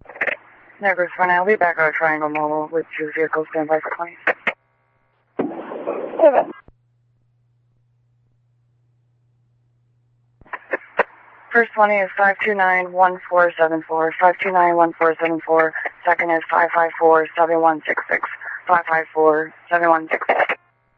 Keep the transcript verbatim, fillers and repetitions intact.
Never for now. I'll be back on Triangle Mobile with two vehicles standby for twenty. Seven. First twenty is five two nine one four seven four, five two nine one four seven four. Second is five five four seven one six six, five five four seven one six six.